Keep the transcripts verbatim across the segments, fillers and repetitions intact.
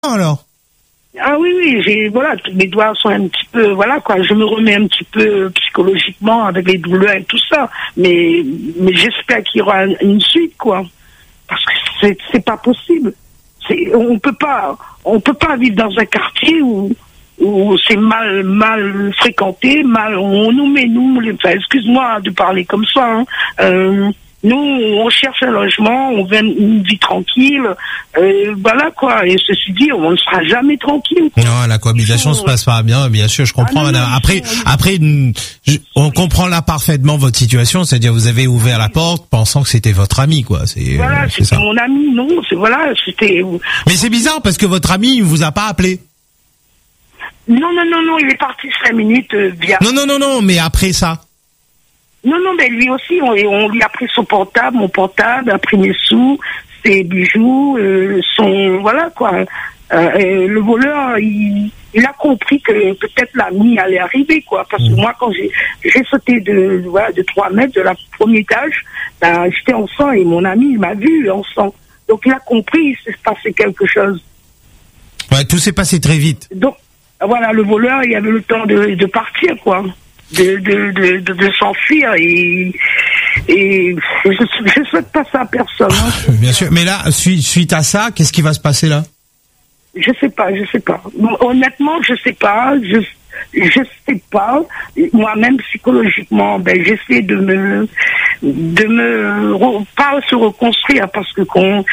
alors. Ah oui, oui, j'ai, voilà, mes doigts sont un petit peu, voilà, quoi, je me remets un petit peu psychologiquement avec les douleurs et tout ça, mais, mais j'espère qu'il y aura une suite, quoi, parce que c'est, c'est pas possible. C'est, on peut pas, on peut pas vivre dans un quartier où, où c'est mal, mal fréquenté, mal, on nous met, nous, les, enfin, excuse-moi de parler comme ça, hein, euh, nous, on cherche un logement, on veut une vie tranquille, euh, voilà quoi. Et ceci dit, on ne sera jamais tranquille. Non, la cohabitation faut... se passe pas bien, bien sûr, je comprends, ah, non, madame. Non, après, faut... après, je, on comprend là parfaitement votre situation, c'est-à-dire vous avez ouvert la porte pensant que c'était votre ami, quoi. C'est, voilà, euh, c'est c'était ça. mon ami, non, c'est voilà, c'était. Mais c'est bizarre parce que votre ami, il vous a pas appelé. Non, non, non, non, il est parti cinq minutes euh, bien. Non, non, non, non, mais après ça. Non, non, mais lui aussi, on, on lui a pris son portable, mon portable, a pris mes sous, ses bijoux, euh, son, voilà, quoi. Euh, le voleur, il, il a compris que peut-être l'ami allait arriver, quoi. Parce que moi, quand j'ai, j'ai sauté de, voilà, de trois mètres de la premier étage, ben, j'étais en sang et mon ami, il m'a vu en sang. Donc, il a compris, il s'est passé quelque chose. Ouais, tout s'est passé très vite. Donc, voilà, le voleur, il avait le temps de, de partir, quoi. De, de, de, de, de s'enfuir et, et je ne souhaite pas ça à personne. Hein. Bien sûr, mais là, suite, suite à ça, qu'est-ce qui va se passer là? Je sais pas, je sais pas. Honnêtement, je sais pas. Je je sais pas. Moi-même psychologiquement, ben j'essaie de me de me pas se reconstruire parce que qu'on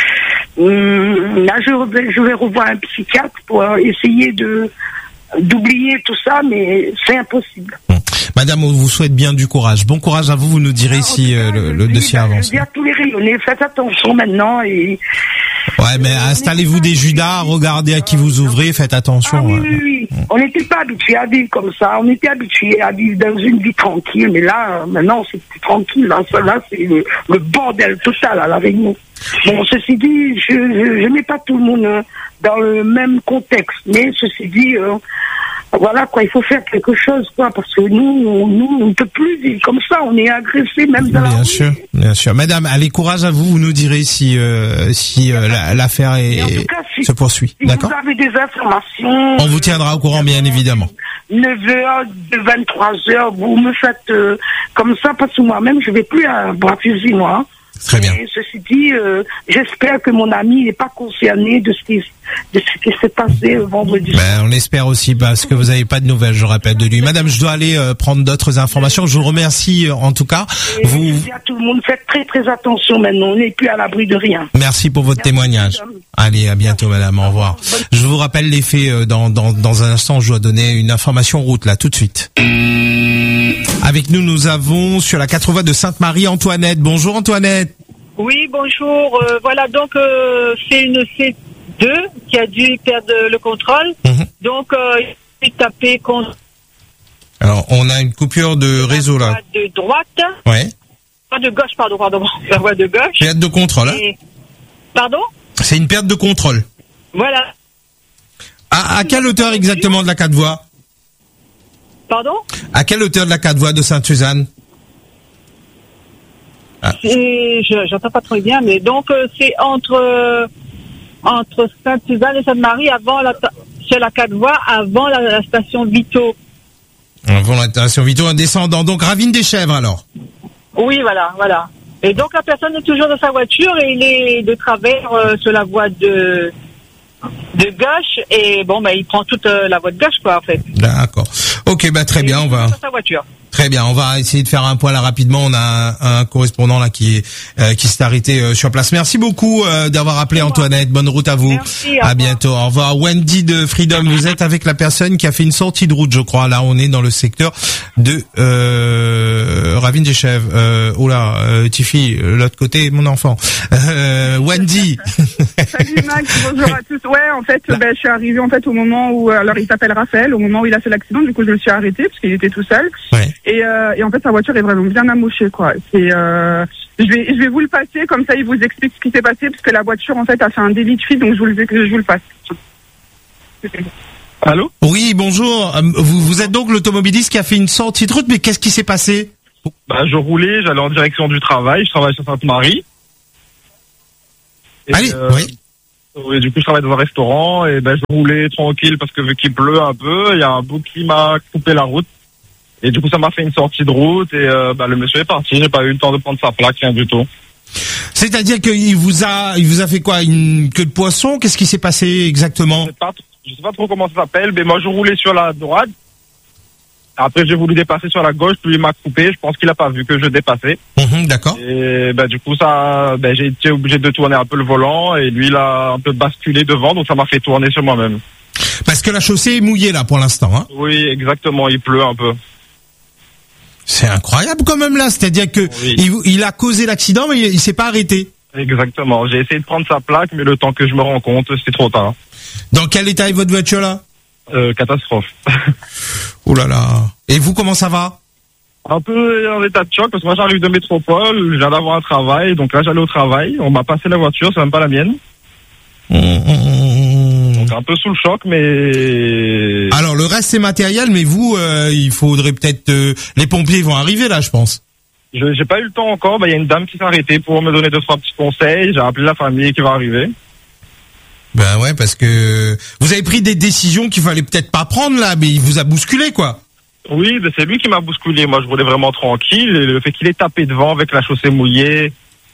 là je vais je vais revoir un psychiatre pour essayer de d'oublier tout ça, mais c'est impossible. Bon. Madame, on vous souhaite bien du courage. Bon courage à vous, vous nous direz ah, si euh, le, le dossier avance. Je dis à tous les rayonnés, faites attention maintenant et... Ouais, mais installez-vous des Judas, regardez à qui vous ouvrez, faites attention. Ah, oui, oui, oui. Ouais. On n'était pas habitués à vivre comme ça, on était habitués à vivre dans une vie tranquille, mais là, maintenant, c'est plus tranquille. Là, là c'est le, le bordel total à La Réunion. Bon, ceci dit, je ne mets pas tout le monde dans le même contexte, mais ceci dit... Euh, voilà quoi, il faut faire quelque chose quoi, parce que nous, on, nous, on ne peut plus vivre comme ça, on est agressé même dans la rue. Bien sûr, bien sûr. Madame, allez courage à vous, vous nous direz si euh, si euh, la, l'affaire est, en tout cas, si, se poursuit. Si d'accord. Vous avez des informations. On vous tiendra au courant, bien évidemment. neuf heures, vingt-trois heures, vous me faites euh, comme ça, parce que moi-même, je vais plus à Bras-Fusil, moi. Très bien. Et ceci dit, euh, j'espère que mon ami n'est pas concerné de ce qui, de ce qui s'est passé vendredi. Ben, on espère aussi parce que vous n'avez pas de nouvelles, je rappelle, de lui. Madame, je dois aller euh, prendre d'autres informations. Je vous remercie euh, en tout cas. Et vous... Je dis à tout le monde, faites très très attention maintenant. On n'est plus à l'abri de rien. Merci pour votre Merci, témoignage. Madame. Allez, à bientôt, Madame. Au revoir. Bonne... Je vous rappelle les faits euh, dans, dans, dans un instant. Je dois donner une information route là tout de suite. Avec nous, nous avons sur la quatre voies de Sainte-Marie Antoinette. Bonjour Antoinette. Oui, bonjour. Euh, voilà, donc euh, c'est une C deux qui a dû perdre le contrôle. Mmh. Donc, euh, il a tapé contre... Alors, on a une coupure de réseau là. De droite. Ouais. Pas de gauche, pardon, pardon. La voie de gauche. Perte de contrôle, hein. Et... Pardon ? C'est une perte de contrôle. Voilà. À, à quelle hauteur exactement de la quatre voies ? Pardon ? À quelle hauteur de la quatre voies de Sainte-Suzanne ? Ah. C'est, je, j'entends pas très bien, mais donc euh, c'est entre euh, entre Sainte-Suzanne et Sainte-Marie avant la sur la quatre voies avant la, la station Vito. Avant la station Vito, en descendant. Donc Ravine des Chèvres alors. Oui, voilà, voilà. Et donc la personne est toujours dans sa voiture et il est de travers euh, sur la voie de de gauche et bon bah il prend toute euh, la voie de gauche quoi en fait. D'accord. Ok, bah très et bien, on va. Dans sa voiture. Très bien, on va essayer de faire un point là rapidement. On a un, un correspondant là qui est euh, qui s'est arrêté euh, sur place. Merci beaucoup euh, d'avoir appelé Antoinette. Bonne route à vous. Merci, à bientôt. Au revoir. Wendy de Freedom, vous êtes avec la personne qui a fait une sortie de route, je crois. Là, on est dans le secteur de euh, Ravine des Chèvres. Euh, oh là, euh, Tiffy, l'autre côté, mon enfant. Euh, Wendy. Salut Max, bonjour à tous. Ouais, en fait, ben, je suis arrivée en fait au moment où, alors il s'appelle Raphaël, au moment où il a fait l'accident. Du coup, je me suis arrêtée parce qu'il était tout seul. Ouais. Et, euh, et en fait, sa voiture est vraiment bien amochée, quoi. C'est, euh, je vais, je vais vous le passer, comme ça, il vous explique ce qui s'est passé, parce que la voiture, en fait, a fait un délit de fuite, donc je vous le, je vous le passe. Allô ? Oui, bonjour. Vous, vous êtes donc l'automobiliste qui a fait une sortie de route, mais qu'est-ce qui s'est passé ? Bah, je roulais, j'allais en direction du travail, je travaille sur Sainte-Marie. Et Allez, euh, oui. Oui, du coup, je travaille dans un restaurant et ben, je roulais tranquille parce que vu qu'il pleut un peu, il y a un bout qui m'a coupé la route. Et du coup, ça m'a fait une sortie de route et euh, ben, le monsieur est parti. J'ai pas eu le temps de prendre sa plaque, rien du tout. C'est-à-dire qu'il vous a, il vous a fait quoi, une queue de poisson? Qu'est-ce qui s'est passé exactement? Je sais pas, je sais pas trop comment ça s'appelle, mais moi, je roulais sur la droite. Après, j'ai voulu dépasser sur la gauche, puis il m'a coupé. Je pense qu'il a pas vu que je dépassais. Mmh, d'accord. Et ben, du coup, ça, ben, j'ai été obligé de tourner un peu le volant et lui, il a un peu basculé devant, donc ça m'a fait tourner sur moi-même. Parce que la chaussée est mouillée là pour l'instant, hein? Oui, exactement, il pleut un peu. C'est incroyable quand même là, c'est-à-dire que Oui. il, il a causé l'accident, mais il, il s'est pas arrêté. Exactement. J'ai essayé de prendre sa plaque, mais le temps que je me rends compte, c'est trop tard. Dans quel état est votre voiture là? Euh, catastrophe. Oh là là. Et vous, comment ça va? Un peu en état de choc, parce que moi j'arrive de métropole, je viens d'avoir un travail, donc là j'allais au travail, on m'a passé la voiture, c'est même pas la mienne. Mmh, mmh, Donc un peu sous le choc, mais... Alors le reste c'est matériel, mais vous, euh, il faudrait peut-être... Euh, les pompiers vont arriver là, je pense. Je j'ai pas eu le temps encore, il y a une dame qui s'est arrêtée pour me donner deux, trois petits conseils, j'ai appelé la famille qui va arriver. Ben ouais, parce que vous avez pris des décisions qu'il fallait peut-être pas prendre là, mais il vous a bousculé quoi. Oui, mais c'est lui qui m'a bousculé, moi je roulais vraiment tranquille, et le fait qu'il ait tapé devant avec la chaussée mouillée...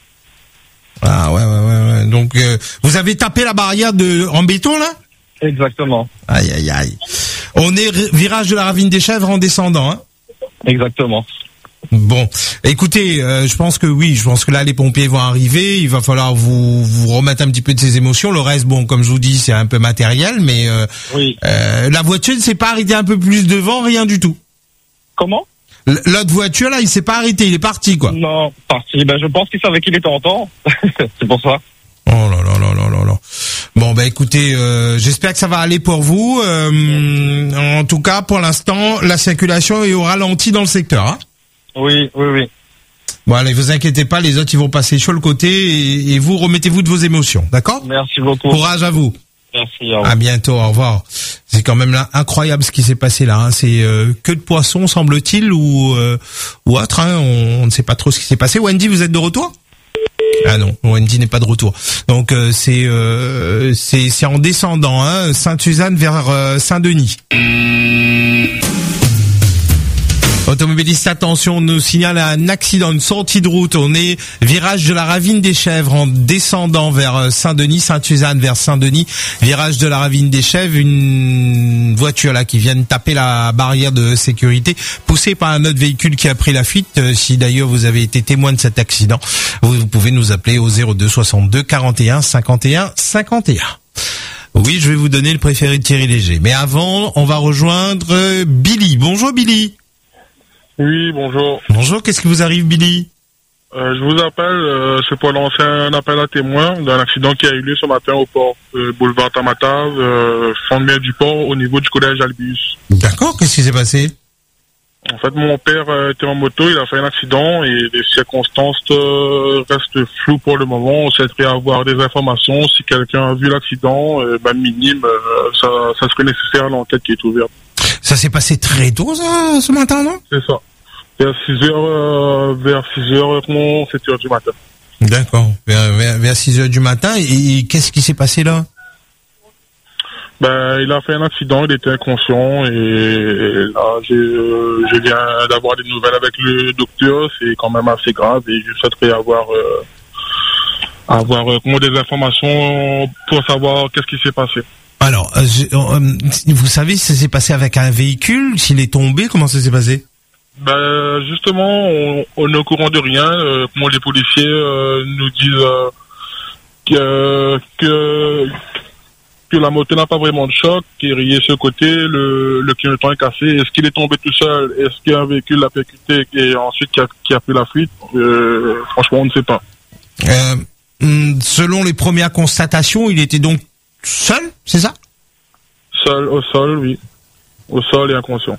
Ah ouais, ouais, ouais, ouais. Donc euh, vous avez tapé la barrière de en béton là? Exactement. Aïe, aïe, aïe. On est r- virage de la ravine des Chèvres en descendant, hein? Exactement. Bon, écoutez, euh, je pense que oui, je pense que là les pompiers vont arriver, il va falloir vous vous remettre un petit peu de ces émotions. Le reste, bon, comme je vous dis, c'est un peu matériel, mais euh, Oui. euh, la voiture ne s'est pas arrêtée un peu plus devant, rien du tout. Comment? L- L'autre voiture là, il s'est pas arrêté, il est parti quoi. Non, parti. Ben, je pense qu'il savait qu'il était en temps. C'est pour ça. Oh là là là là là là. Bon bah écoutez, euh, j'espère que ça va aller pour vous. Euh, en tout cas, pour l'instant, la circulation est au ralenti dans le secteur. Hein. Oui, oui, oui. Bon allez, vous inquiétez pas, les autres ils vont passer sur le côté et, et vous remettez-vous de vos émotions, d'accord? Merci beaucoup. Courage à vous. Merci. Au revoir. À bientôt, au revoir. C'est quand même là incroyable ce qui s'est passé là. Hein. C'est euh, queue de poisson semble-t-il ou euh, ou autre. Hein. On, on ne sait pas trop ce qui s'est passé. Wendy, vous êtes de retour? Ah non, Wendy n'est pas de retour. Donc euh, c'est euh, c'est c'est en descendant, hein, Sainte-Suzanne vers euh, Saint-Denis. Automobiliste, attention, on nous signale un accident, une sortie de route. On est virage de la ravine des Chèvres en descendant vers Saint-Denis, Sainte-Suzanne vers Saint-Denis. Virage de la ravine des Chèvres, une voiture là qui vient de taper la barrière de sécurité, poussée par un autre véhicule qui a pris la fuite. Si d'ailleurs vous avez été témoin de cet accident, vous pouvez nous appeler au zéro deux soixante-deux quarante et un cinquante et un cinquante et un. Oui, je vais vous donner le préféré de Thierry Léger. Mais avant, on va rejoindre Billy. Bonjour Billy. Oui, bonjour. Bonjour, qu'est-ce qui vous arrive, Billy? Euh, je vous appelle, euh, c'est pour lancer un appel à témoins d'un accident qui a eu lieu ce matin au port, euh, boulevard Tamatave, euh, fond de mer du port, au niveau du collège Albius. D'accord, qu'est-ce qui s'est passé? En fait, mon père euh, était en moto, il a fait un accident et les circonstances euh, restent floues pour le moment. On souhaiterait avoir des informations. Si quelqu'un a vu l'accident, euh, ben, minime, euh, ça, ça serait nécessaire à l'enquête qui est ouverte. Ça s'est passé très tôt, ça, ce matin, non? C'est ça. Vers six heures, euh, vers six heures, non, sept heures du matin. D'accord, vers, vers, vers six heures du matin. Et, et qu'est-ce qui s'est passé là? Ben, il a fait un accident, il était inconscient et, et là, j'ai, euh, je viens d'avoir des nouvelles avec le docteur, c'est quand même assez grave et je souhaiterais avoir, euh, avoir euh, comment, des informations pour savoir qu'est-ce qui s'est passé. Alors, euh, je, euh, vous savez si ça s'est passé avec un véhicule, s'il est tombé, comment ça s'est passé? Ben, justement, on, on est au courant de rien. Euh, comment les policiers euh, nous disent euh, que, que que la moto n'a pas vraiment de choc, qu'il est rayé sur le côté, le, le clignotant est cassé. Est-ce qu'il est tombé tout seul? Est-ce qu'il y a un véhicule l'a percuté et ensuite qui a, qui a pris la fuite? euh, Franchement, on ne sait pas. Euh, selon les premières constatations, il était donc seul, c'est ça? Seul, au sol, oui. Au sol et inconscient.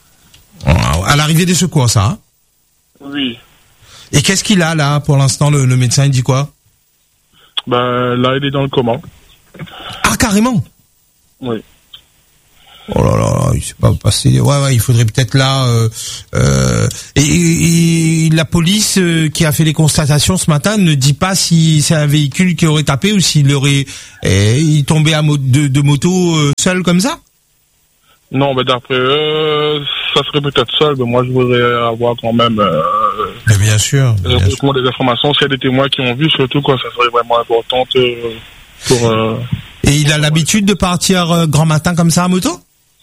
À l'arrivée des secours, ça, hein? Oui. Et qu'est-ce qu'il a, là, pour l'instant, le, le médecin, il dit quoi? Ben, là, il est dans le coma. Ah, carrément? Oui. Oh là là, il s'est pas passé. Ouais, ouais, il faudrait peut-être là. Euh, euh, et, et la police euh, qui a fait les constatations ce matin ne dit pas si c'est un véhicule qui aurait tapé ou s'il aurait, eh, il tombait à mo- de, de moto euh, seul comme ça. Non, mais d'après eux, ça serait peut-être seul, mais moi je voudrais avoir quand même. Euh, mais bien sûr. Euh, bien sûr. Des informations, s'il y a des témoins qui ont vu, surtout quoi, ça serait vraiment important euh, pour. Euh, et il a l'habitude de partir euh, grand matin comme ça à moto?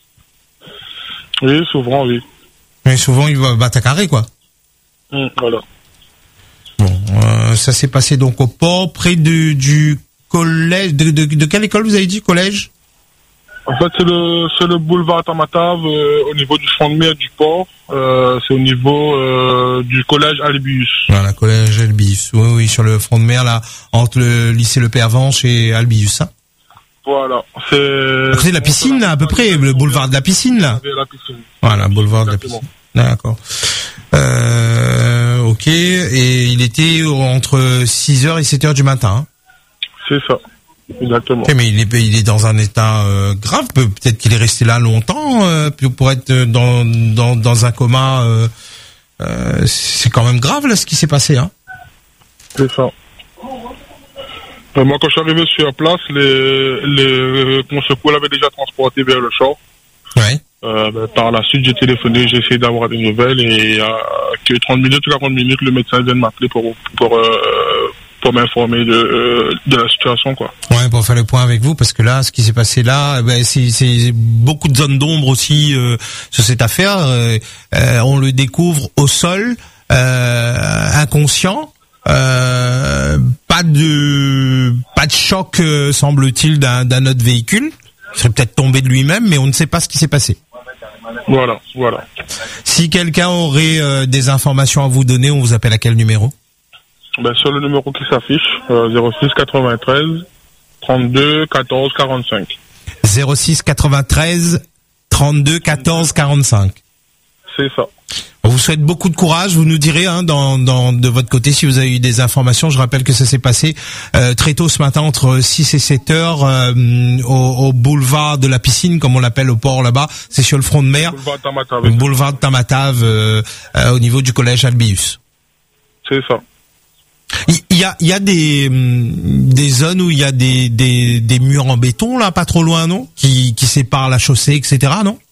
Oui, souvent, oui. Mais souvent, il va battre à carré, quoi. Mmh, voilà. Bon, euh, ça s'est passé donc au port, près de, du collège. De, de, de quelle école vous avez dit, collège? En fait, c'est le, c'est le boulevard Tamatave, euh, au niveau du front de mer du port. Euh, c'est au niveau euh, du collège Albius. Voilà, collège Albius. Oui, oui, sur le front de mer, là, entre le lycée Le Pervenche et Albius, hein. Voilà, c'est... À côté de la piscine, là, à peu près, le boulevard de la piscine, là. La piscine. Voilà, boulevard Exactement. de la piscine. D'accord. Euh, ok, et il était entre six heures et sept heures du matin, hein. C'est ça, exactement. Okay, mais il est, il est dans un état euh, grave, peut-être qu'il est resté là longtemps, euh, pour être dans, dans, dans un coma, euh, euh, c'est quand même grave, là, ce qui s'est passé, hein. C'est ça. Euh, moi, quand je suis arrivé sur place, les, les, mon secours l'avait déjà transporté vers le champ. Ouais. Euh, ben, par la suite, j'ai téléphoné, j'ai essayé d'avoir des nouvelles et à que trente minutes ou quarante minutes, le médecin vient de m'appeler pour, pour, euh, pour m'informer de, euh, de la situation, quoi. Ouais, pour faire le point avec vous, parce que là, ce qui s'est passé là, ben, c'est, c'est beaucoup de zones d'ombre aussi euh, sur cette affaire. Euh, euh, on le découvre au sol, euh, inconscient. Euh, pas de pas de choc euh, semble-t-il d'un, d'un autre véhicule. Il serait peut-être tombé de lui-même, mais on ne sait pas ce qui s'est passé. Voilà, voilà. Si quelqu'un aurait euh, des informations à vous donner, on vous appelle à quel numéro? Ben, sur le numéro qui s'affiche, euh, zéro six quatre-vingt-treize trente-deux quatorze quarante-cinq. zéro six quatre-vingt-treize trente-deux quatorze quarante-cinq. C'est ça. On vous souhaite beaucoup de courage. Vous nous direz hein, dans, dans, de votre côté si vous avez eu des informations. Je rappelle que ça s'est passé euh, très tôt ce matin entre six et sept heures euh, au, au boulevard de la piscine, comme on l'appelle au port là-bas. C'est sur le front de mer. Boulevard Tamatave. Le boulevard de Tamatave euh, euh, au niveau du collège Albius. C'est ça. Il y a, il y a des, des zones où il y a des, des, des murs en béton là, pas trop loin, non, qui, qui séparent la chaussée, et cetera. Non?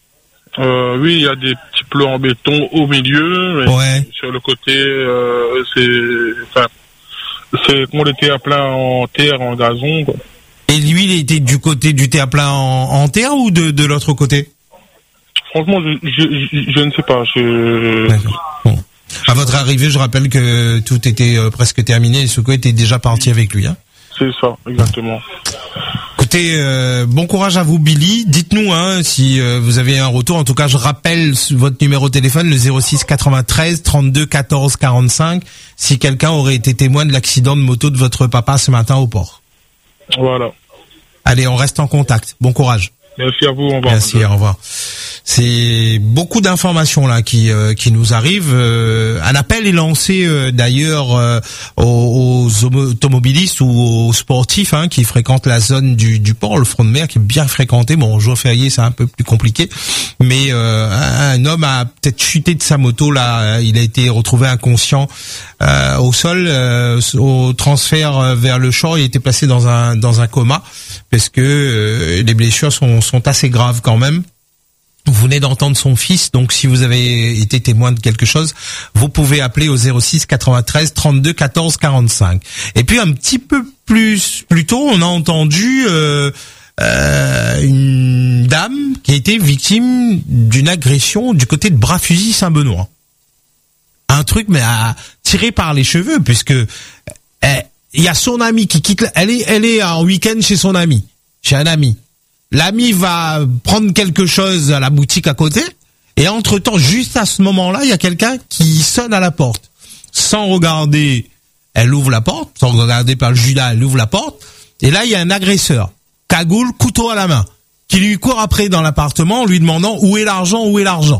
Euh, oui, il y a des petits plans en béton au milieu, mais ouais. Sur le côté, euh, c'est, enfin, c'est qu'on était à plein en terre, en gazon, quoi. Et lui, il était du côté du terre-plein en, en terre ou de, de l'autre côté? Franchement, je, je, je, je ne sais pas. Je... D'accord. Bon. À votre arrivée, je rappelle que tout était euh, presque terminé et Souko était déjà parti avec lui, hein. C'est ça, exactement. Écoutez, euh, bon courage à vous, Billy. Dites-nous hein, si euh, vous avez un retour. En tout cas, je rappelle votre numéro de téléphone, le zéro six quatre-vingt-treize trente-deux quatorze quarante-cinq, si quelqu'un aurait été témoin de l'accident de moto de votre papa ce matin au port. Voilà. Allez, on reste en contact. Bon courage. Merci à vous, au revoir. Merci, au revoir. C'est beaucoup d'informations là qui euh, qui nous arrivent. Euh, un appel est lancé euh, d'ailleurs euh, aux, aux automobilistes ou aux sportifs hein, qui fréquentent la zone du, du port, le front de mer qui est bien fréquenté. Bon, jour férié, c'est un peu plus compliqué, mais euh, un, un homme a peut-être chuté de sa moto là. Il a été retrouvé inconscient euh, au sol. Euh, au transfert vers le champ, il a été placé dans un dans un coma parce que euh, les blessures sont sont assez graves quand même. Vous venez d'entendre son fils, donc si vous avez été témoin de quelque chose, vous pouvez appeler au zéro six quatre-vingt-treize trente-deux quatorze quarante-cinq. Et puis un petit peu plus plus tôt, on a entendu euh, euh, une dame qui a été victime d'une agression du côté de Bras-Fusil-Saint-Benoît. Un truc mais à tirer par les cheveux, puisque il y a son ami qui quitte, elle est elle est en week-end chez son ami, chez un ami. L'ami va prendre quelque chose à la boutique à côté, et entre-temps, juste à ce moment-là, il y a quelqu'un qui sonne à la porte. Sans regarder, elle ouvre la porte, sans regarder par le Judas, elle ouvre la porte, et là, il y a un agresseur, cagoule, couteau à la main, qui lui court après dans l'appartement en lui demandant où est l'argent, où est l'argent.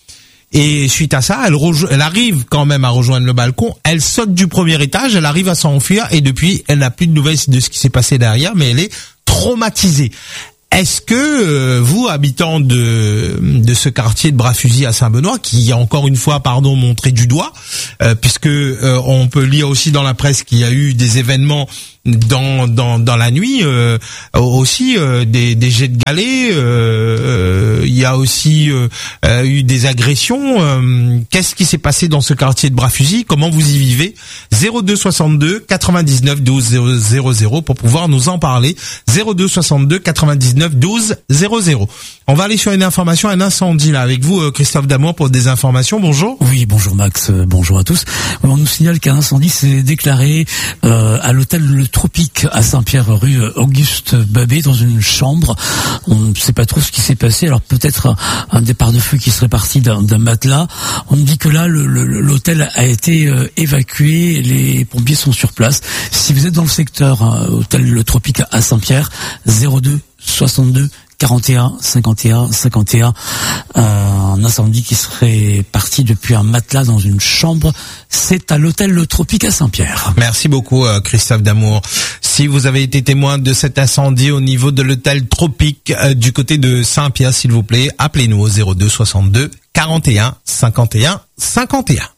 Et suite à ça, elle, rejo- elle arrive quand même à rejoindre le balcon, elle saute du premier étage, elle arrive à s'enfuir, et depuis, elle n'a plus de nouvelles de ce qui s'est passé derrière, mais elle est traumatisée. Est-ce que euh, vous, habitants de de ce quartier de Bras-Fusil à Saint-Benoît, qui a encore une fois, pardon, montré du doigt, euh, puisque euh, on peut lire aussi dans la presse qu'il y a eu des événements dans dans dans la nuit, euh, aussi euh, des des jets de galets, euh, euh, il y a aussi euh, euh, eu des agressions. Euh, qu'est-ce qui s'est passé dans ce quartier de Bras-Fusil? Comment vous y vivez? zéro deux soixante-deux quatre-vingt-dix-neuf douze zéro zéro pour pouvoir nous en parler. zéro deux soixante-deux quatre-vingt-dix-neuf douze zéro zéro. On va aller sur une information, un incendie là avec vous, Christophe Damour, pour des informations. Bonjour. Oui, bonjour Max, euh, bonjour à tous. On nous signale qu'un incendie s'est déclaré euh, à l'hôtel Le Tropique à Saint-Pierre, rue Auguste Babé, dans une chambre. On ne sait pas trop ce qui s'est passé. Alors peut-être un, un départ de feu qui serait parti d'un, d'un matelas. On nous dit que là, le, le, l'hôtel a été euh, évacué. Les pompiers sont sur place. Si vous êtes dans le secteur, hein, hôtel Le Tropique à Saint-Pierre, zéro deux soixante-deux quarante et un cinquante et un cinquante et un, euh, un incendie qui serait parti depuis un matelas dans une chambre. C'est à l'hôtel Le Tropique à Saint-Pierre. Merci beaucoup, euh, Christophe Damour. Si vous avez été témoin de cet incendie au niveau de l'hôtel Tropique euh, du côté de Saint-Pierre, s'il vous plaît, appelez-nous au zéro deux soixante-deux quarante et un cinquante et un cinquante et un.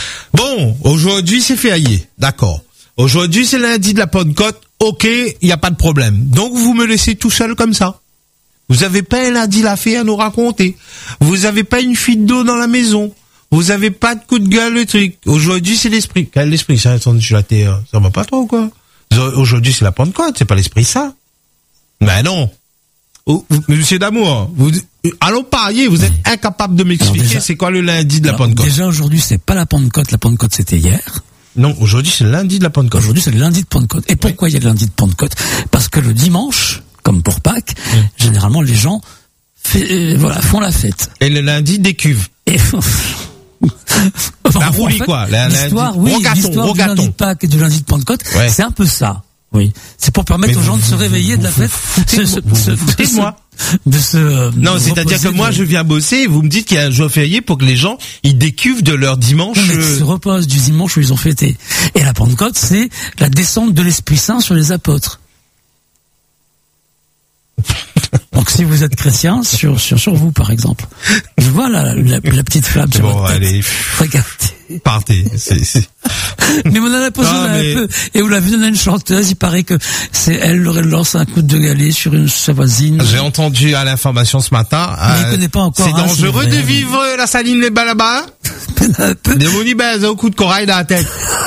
Bon, aujourd'hui c'est férié, d'accord. Aujourd'hui c'est lundi de la Pentecôte, ok, il n'y a pas de problème. Donc vous me laissez tout seul comme ça. Vous avez pas un lundi la fée à nous raconter. Vous avez pas une fuite d'eau dans la maison. Vous avez pas de coup de gueule, le truc. Aujourd'hui, c'est l'esprit. Quel esprit, ça, ça va pas trop, quoi. Aujourd'hui, c'est la Pentecôte, c'est pas l'esprit ça. Ben non. Oh, Monsieur Damour, vous, allons parier, vous êtes incapable de m'expliquer déjà, c'est quoi le lundi de la Pentecôte. Déjà, aujourd'hui, c'est pas la Pentecôte. La Pentecôte, c'était hier. Non, aujourd'hui, c'est le lundi de la Pentecôte. Aujourd'hui, c'est le lundi de Pentecôte. Et pourquoi il oui. y a le lundi de Pentecôte? Parce que le dimanche, comme pour Pâques, mmh. généralement les gens fait, euh, voilà, font la fête. Et le lundi des cuves. Et enfin, la roulie, en fait, quoi. La, l'histoire, lundi... oui, rogaton, l'histoire rogaton. du lundi de Pâques et du lundi de Pentecôte, ouais. c'est un peu ça. Oui, c'est pour permettre Mais aux gens vous, de se réveiller vous, de la fête. Foutez, se, vous, se, vous foutez de moi. De se, euh, non, c'est-à-dire que moi, de... je viens bosser et vous me dites qu'il y a un jour férié pour que les gens, ils décuvent de leur dimanche. Non, mais ils se reposent du dimanche où ils ont fêté. Et la Pentecôte, c'est la descente de l'Esprit Saint sur les apôtres. Donc si vous êtes chrétien, sur sur sur vous par exemple, je vois la la, la petite flamme sur bon, votre tête. Allez, regardez, partez. C'est, c'est... Mais on en a posé ah, mais... un peu. Et vous l'avez vu, on a une chanteuse. Il paraît que c'est elle leur lance un coup de galet sur une sa voisine. J'ai entendu à l'information ce matin. Mais euh, connaît pas encore. C'est dangereux de vivre la saline les balabas. Un peu. De vous ben un coup de corail dans la tête.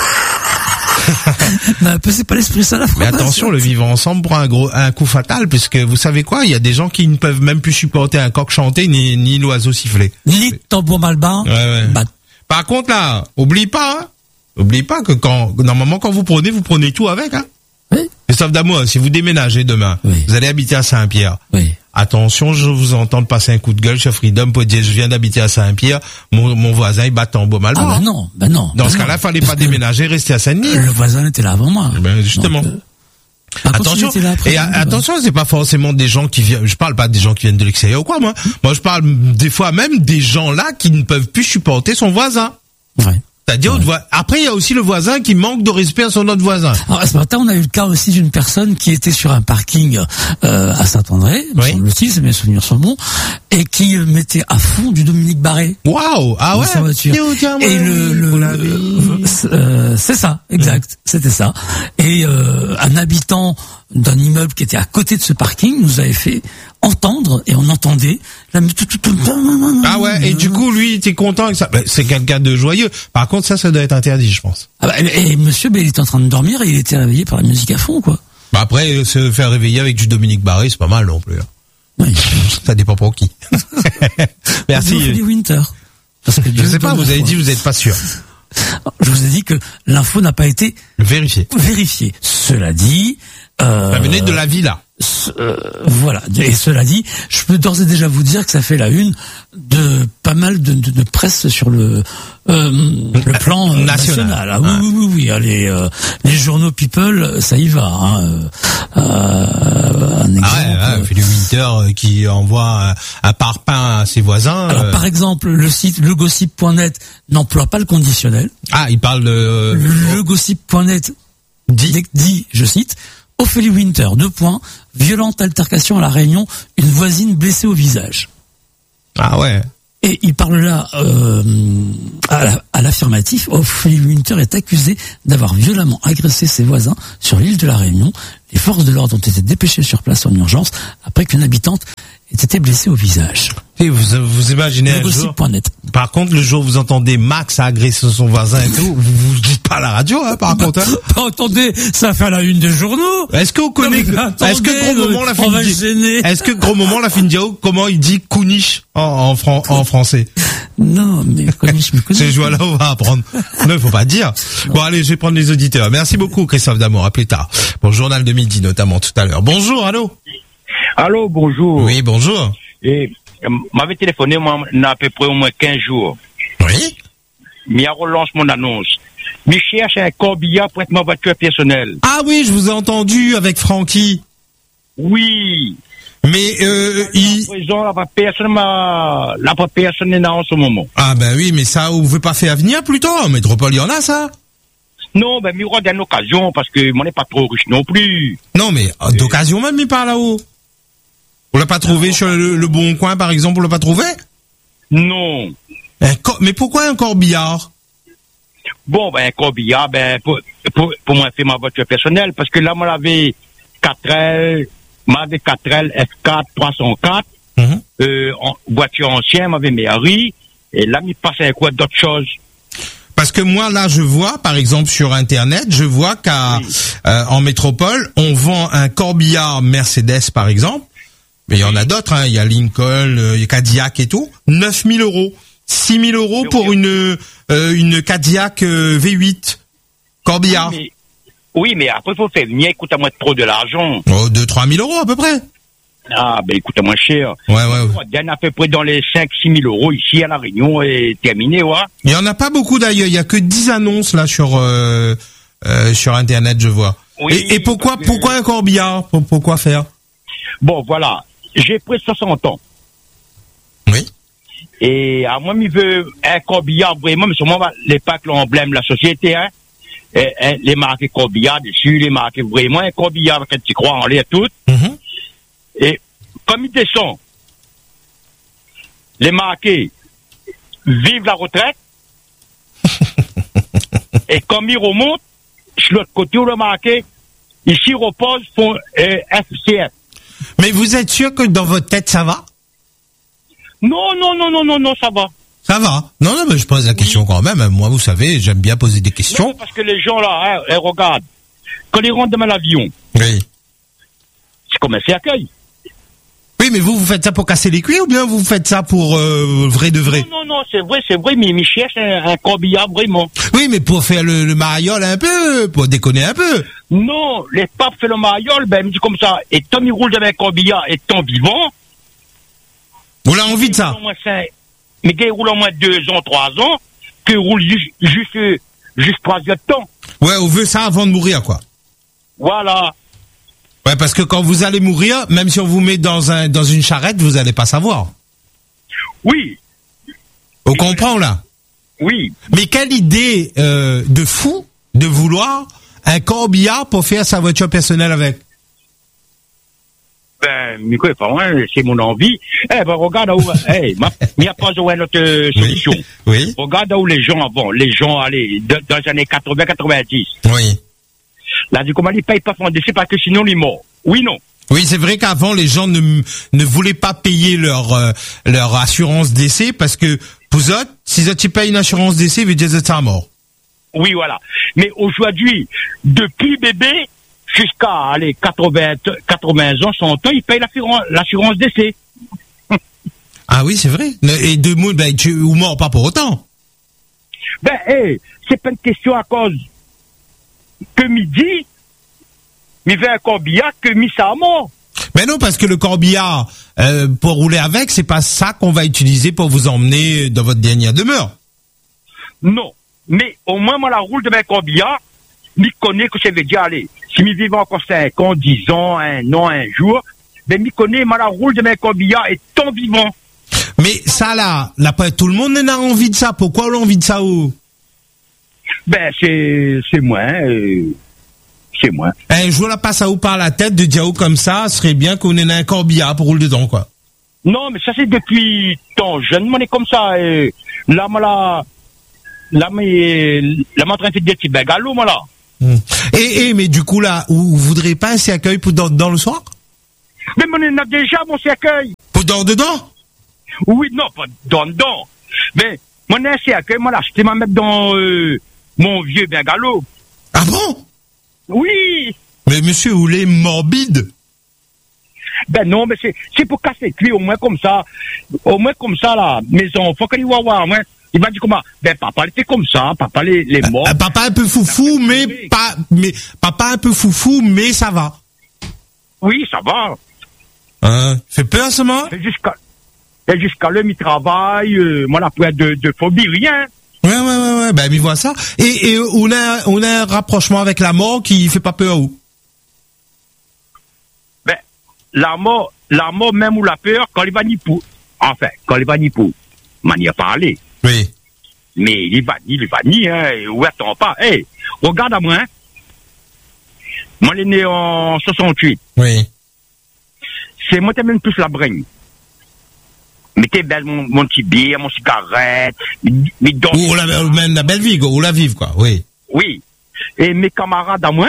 Mais un peu, c'est pas l'esprit ça la France. Mais attention, le vivre ensemble prend un gros, un coup fatal, puisque vous savez quoi, il y a des gens qui ne peuvent même plus supporter un coq chanter ni, ni l'oiseau siffler. Ni tambour malbin. Ouais, ouais. Bah. Par contre là, oublie pas, hein, oublie pas que quand, normalement quand vous prenez, vous prenez tout avec, hein. Oui. Christophe Damour, si vous déménagez demain, oui. vous allez habiter à Saint-Pierre. Oui. Attention, je vous entends passer un coup de gueule chez Freedom pour dire je viens d'habiter à Saint-Pierre, mon, mon voisin il bat tambour malbon. Ah bah non, bah non. Dans bah ce non. cas-là, fallait pas déménager, rester à Saint-Denis. Le voisin était là avant moi. Ben justement. Donc, euh, attention. Et a, attention, c'est pas forcément des gens qui viennent. Je parle pas des gens qui viennent de l'extérieur ou quoi, moi. Moi, je parle des fois même des gens là qui ne peuvent plus supporter son voisin. Ouais. C'est-à-dire, ouais. Après, il y a aussi le voisin qui manque de respect à son autre voisin. Alors, ce matin, on a eu le cas aussi d'une personne qui était sur un parking euh, à Saint-André, me oui. semble-t-il, si mes souvenirs sont bons, et qui euh, mettait à fond du Dominique Barré. Waouh, ah ouais. Sa voiture. Tiens, et le, le, le euh, c'est ça, exact, mmh. c'était ça. Et euh, un habitant d'un immeuble qui était à côté de ce parking nous avait fait entendre, et on entendait la... Ah ouais, et du coup, lui, il était content avec ça. C'est quelqu'un de joyeux. Par contre, ça, ça doit être interdit, je pense. Ah bah, et monsieur, ben, il était en train de dormir et il était réveillé par la musique à fond, quoi. Bah après, se faire réveiller avec du Dominique Barré, c'est pas mal non plus. Oui. Ça dépend pour qui. Merci. Du Winter. Parce que je sais pas, vous avez dit, vous êtes pas sûr. Je vous ai dit que l'info n'a pas été vérifiée. Vérifiée. Cela dit, euh, ça venait de la villa. Euh, voilà. Et cela dit, je peux d'ores et déjà vous dire que ça fait la une de pas mal de, de, de presse sur le euh, le plan euh, national. national. Ah, oui, oui, oui, oui. Allez, euh, les journaux People, ça y va. Hein. Euh, un exemple. Ah ouais, ouais, Philippe Winter qui envoie un, un parpaing à ses voisins. Alors, euh... par exemple, le site legossip point net n'emploie pas le conditionnel. Ah, il parle de le legossip point net dit, dit, je cite. Ophélie Winter, deux points. Violente altercation à La Réunion, une voisine blessée au visage. Ah ouais. Et il parle là euh, à, la, à l'affirmatif. Ophélie Winter est accusée d'avoir violemment agressé ses voisins sur l'île de La Réunion. Les forces de l'ordre ont été dépêchées sur place en urgence après qu'une habitante ait été blessée au visage. Et vous vous imaginez un jour, par contre, le jour où vous entendez Max a agressé son voisin et tout, vous vous dites pas à la radio, hein, par contre. Hein. Bah, attendez, ça fait la une des journaux. Est-ce qu'on connaît, non, attendez, est-ce que gros moment la fin de est-ce que gros moment la fin de comment il dit Kounish en, en, fran- en français? Non, mais Kounish, mais Ces joies-là, on va apprendre. Non, il faut pas dire. Non. Bon, allez, je vais prendre les auditeurs. Merci beaucoup, Christophe Damour. À plus tard. Pour le journal de midi, notamment, tout à l'heure. Bonjour, allô? Allô, bonjour. Oui, bonjour. Et, euh, m'avait téléphoné, moi, il y a à peu près au moins quinze jours. Oui. Mais il relance mon annonce. Mais je cherche un corbillard pour être ma voiture personnelle. Ah oui, je vous ai entendu avec Francky. Oui. Mais, euh, il... Raison, la personne m'a, la personne n'est là en ce moment. Ah ben oui, mais ça, vous ne pouvez pas faire venir plutôt? En métropole, il y en a, ça? Non, ben, il y aura d'une occasion, parce que moi, n'est pas trop riche non plus. Non, mais, euh... d'occasion même, il part là-haut. Vous l'avez pas trouvé non, sur le, le Bon Coin, par exemple, vous l'avez pas trouvé? Non. Un cor... Mais pourquoi un corbillard? Bon, ben, un corbillard, ben, pour, pour, pour moi, faire ma voiture personnelle, parce que là, moi, j'avais quatre L, m'avait quatre L F quatre trois cent quatre, mm-hmm. euh, en, voiture ancienne, m'avait Méhari, et là, il passe à quoi d'autres choses? Parce que moi, là, je vois, par exemple, sur Internet, je vois qu'à, oui. euh, en métropole, on vend un corbillard Mercedes, par exemple. Mais il y en a d'autres, hein. Il y a Lincoln, il y a Cadillac et tout. neuf mille euros. six mille euros pour une, euh, une Cadillac euh, V huit. Corbillard. Oui, mais, oui, mais après, il faut faire venir, écoute à moi trop de l'argent. Oh, deux, trois mille euros, à peu près. Ah, ben, écoute à moi cher. Ouais, ouais, ouais. Il y en a à peu près dans les cinq, six mille euros ici à La Réunion et terminé, ouais. Il y en a pas beaucoup d'ailleurs. Il y a que dix annonces, là, sur, euh, euh, sur Internet, je vois. Oui, et, et pourquoi, que... pourquoi un corbillard? Pourquoi faire? Bon, voilà. J'ai pris soixante ans. Oui. Et à moi, il veut un corbillard vraiment, mais sûrement les packs l'emblème de la société, hein. Et, et, les marques corbillard dessus, les marques vraiment un corbillard avec un petit croix en l'air tout. Mm-hmm. Et comme il descend, les marqués vive la retraite. Et comme il remonte, sur l'autre côté où le marqué, ici repose font euh, F C F. Mais vous êtes sûr que dans votre tête, ça va? Non, non, non, non, non, non, ça va. Ça va? Non, non, mais je pose la question oui. quand même. Moi, vous savez, j'aime bien poser des questions. Non, parce que les gens, là, hein, ils regardent. Quand ils rentrent dans l'avion. Oui. C'est comme un cercueil. Oui, mais vous, vous faites ça pour casser les cuirs ou bien vous faites ça pour euh, vrai de vrai? Non, non, non, c'est vrai, c'est vrai, mais ils cherchent un, un corbillard vraiment. Oui, mais pour faire le, le mariole un peu, pour déconner un peu. Non, les papes font le mariole, ben, ils me disent comme ça, et Tom, il roule avec un corbillard, et Tom vivant. Vous avez envie de ça? Mais qu'il roule au moins deux ans, trois ans, qu'il roule juste, juste, juste trois heures de temps. Ouais, on veut ça avant de mourir, quoi. Voilà. Ouais, parce que quand vous allez mourir, même si on vous met dans un, dans une charrette, vous allez pas savoir. Oui. On comprend, là? Oui. Mais quelle idée, euh, de fou de vouloir un corbillard pour faire sa voiture personnelle avec? Ben, mais quoi, pas moi, c'est mon envie. Eh ben, regarde où, eh, il n'y a pas une autre euh, solution. Oui. Oui. Regarde où les gens avant, les gens, allez, de, dans les années quatre-vingts quatre-vingt-dix. Oui. Là, du comment ils payent pas fondé, c'est parce que sinon, ils morts. Oui, non. Oui, c'est vrai qu'avant, les gens ne, ne voulaient pas payer leur, euh, leur assurance décès parce que, pour eux, si tu payes une assurance décès, ils veulent dire que tu es mort. Oui, voilà. Mais aujourd'hui, depuis bébé, jusqu'à, allez, quatre-vingts, quatre-vingts ans, cent ans, ils payent l'assurance, l'assurance décès. Ah oui, c'est vrai. Et de mots, ben, tu, ou mort pas pour autant. Ben, hé, hey, c'est pas une question à cause que midi, mais vers un corbillard que mis ça à mort. Mais non, parce que le corbillard, euh, pour rouler avec, c'est pas ça qu'on va utiliser pour vous emmener dans votre dernière demeure. Non. Mais au moins, moi, la roule de mes corbillard, je connais que ça veut dire, allez, si je vivais encore cinq ans, dix ans, un an, un jour, ben, je connais, moi, la roule de mes corbillard est tant vivant. Mais ça, là, là, pas tout le monde n'a envie de ça. Pourquoi on a envie de ça, où? Ben, c'est, c'est moi, euh, chez moi. Eh, je vous la passe à vous par la tête de Diao comme ça, ce serait bien qu'on ait un corbillard pour rouler dedans, quoi. Non, mais ça c'est depuis tant jeune, on est comme ça, et là, moi, là, là, mais, là, moi, en train de faire des petits bagalos, moi, là. Hum. Et, et, mais du coup, là, vous, vous voudrez pas un cercueil pour dans, dans le soir? Mais on en a déjà, mon cercueil. Pour dans dedans? Oui, non, pas dans dedans. Mais, mon un cercueil, moi, là, je t'ai m'en mettre dans, euh, mon vieux bungalow. Ah bon? Oui. Mais monsieur, vous l'êtes morbide? Ben non, mais c'est, c'est pour casser les clés, au moins comme ça. Au moins comme ça, là, mes enfants, quand ils vont voir, moi, il m'a dit comment? Ben, papa, il était comme ça, papa, les, les morts. Euh, papa un peu foufou, mais pas, mais, papa un peu foufou, mais ça va. Oui, ça va. Hein? Fait peur, ça, moi? Et jusqu'à, et jusqu'à là, mi travail, euh, moi, la pointe de, de phobie, rien. Ouais, ouais, ouais, ouais, ben, il voit ça. Et, et, on a, on a un rapprochement avec la mort qui fait pas peur à vous? Ben, la mort, la mort même ou la peur, quand il va ni pour, enfin, quand il va ni pour, m'en y a parlé. Oui. Mais il va ni, il va ni, hein, ou attends pas. Hey, regarde à moi, hein. Moi, il est né en soixante-huit. Oui. C'est moi, t'es même plus la bragne. Mettez belle mon, mon petit bière, mon cigarette, mes dents. Ou la, même la belle vie, ou la vive, quoi, oui. Oui. Et mes camarades à moi,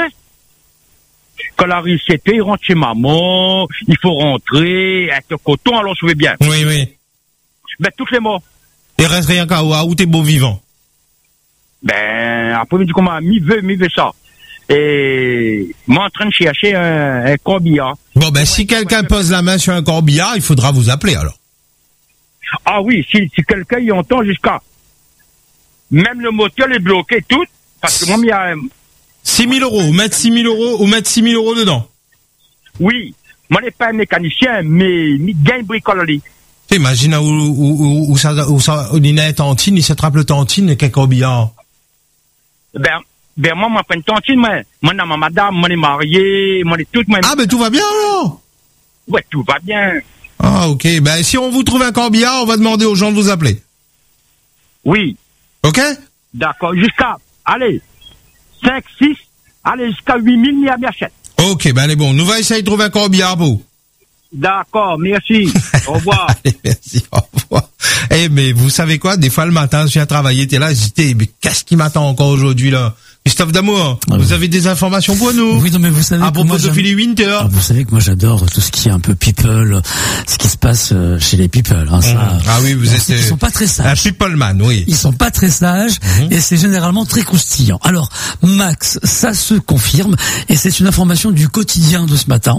quand la récité, ils rentrent chez maman, il faut rentrer, avec le coton, alors je vais bien. Oui, oui. Ben, toutes les morts. Il reste rien qu'à où t'es beau vivant. Ben, après, je dis comment, mi veut, mi veut ça. Et, moi, en train de chercher un, un corbillard. Bon, ben, si quelqu'un pose la main sur un corbillard, il faudra vous appeler, alors. Ah oui, si, si quelqu'un y entend jusqu'à, même le moteur est bloqué, tout, parce que moi, il y a, six mille euros, ou mettre six mille euros, ou mettre six mille euros dedans. Oui. Moi, je suis pas un mécanicien, mais, il gagne bricolerie. Imagine où, où, où, où ça, où ça, où il est tantine, il se trappe le tantine, quel corbillard. Ben, ben, moi, moi, je une tantine, moi. Moi, ma madame, moi, je suis marié, moi, je tout, moi. Ah, ben, tout va bien, alors? Ouais, tout va bien. Ah, ok. Ben, si on vous trouve un corbillard, on va demander aux gens de vous appeler. Oui. Ok? D'accord. Jusqu'à, allez, cinq, six, allez, jusqu'à huit mille, il y a bien sept. Ok, ben, allez, bon. Nous va essayer de trouver un corbillard pour vous. D'accord, merci. Au revoir. Allez, merci, au revoir. Eh, mais vous savez quoi? Des fois, le matin, je viens travailler, t'es là, j'étais, mais qu'est-ce qui m'attend encore aujourd'hui, là? Christophe Damour, ah, vous oui. avez des informations pour nous? Oui, non, mais vous savez à propos de Philly Winter. Ah, vous savez que moi j'adore tout ce qui est un peu people, ce qui se passe chez les people. Hein, ça, mmh. Ah oui, vous bon, êtes. Ils sont pas très sages. Un people man, oui. Ils sont pas très sages mmh. et c'est généralement très croustillant. Alors, Max, ça se confirme et c'est une information du quotidien de ce matin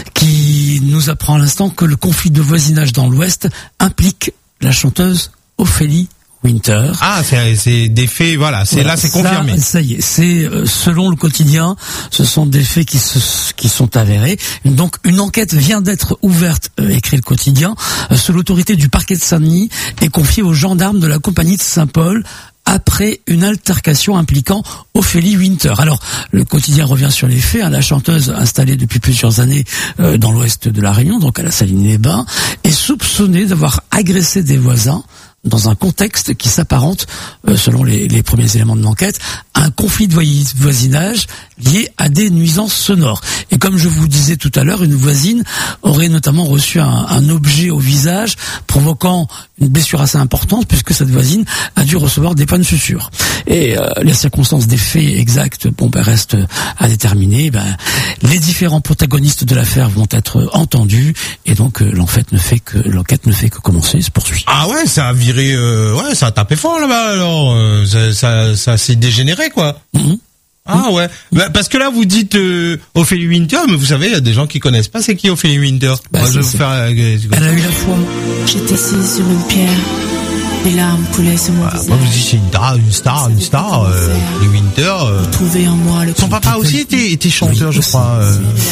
qui nous apprend à l'instant que le conflit de voisinage dans l'Ouest implique la chanteuse Ophélie Winter. Ah, c'est, c'est des faits, voilà, c'est voilà, là, c'est confirmé. Ça, ça y est, c'est euh, selon le quotidien, ce sont des faits qui se, qui sont avérés. Donc, une enquête vient d'être ouverte, euh, écrit le quotidien, euh, sous l'autorité du parquet de Saint-Denis et confiée aux gendarmes de la compagnie de Saint-Paul après une altercation impliquant Ophélie Winter. Alors, le quotidien revient sur les faits. Hein, la chanteuse installée depuis plusieurs années euh, dans l'ouest de la Réunion, donc à la Saline-les-Bains, est soupçonnée d'avoir agressé des voisins dans un contexte qui s'apparente, euh, selon les, les premiers éléments de l'enquête, à un conflit de voisinage lié à des nuisances sonores. Et comme je vous disais tout à l'heure, une voisine aurait notamment reçu un, un objet au visage provoquant une blessure assez importante puisque cette voisine a dû recevoir des points de suture. Et euh, les circonstances des faits exacts, bon, ben, restent à déterminer. Ben, les différents protagonistes de l'affaire vont être entendus et donc euh, l'enquête ne fait que l'enquête ne fait que commencer, se poursuit. Ah ouais, ça a viré, euh, ouais, ça a tapé fort là-bas. Alors, euh, ça, ça, ça s'est dégénéré quoi. Mm-hmm. Ah ouais, bah, parce que là vous dites euh, Ophélie Winter, mais vous savez, il y a des gens qui connaissent pas c'est qui Ophélie Winter. Bah, Moi, je vais vous faire. Euh, Elle a eu la foi. J'étais assise sur une pierre, les larmes coulaient sur mon voilà, visage. Moi vous dites c'est une star, une star, une star. Euh, Ophélie Winter. Euh... Trouver en moi le. Son papa aussi était, était chanteur, oui, je crois. Euh...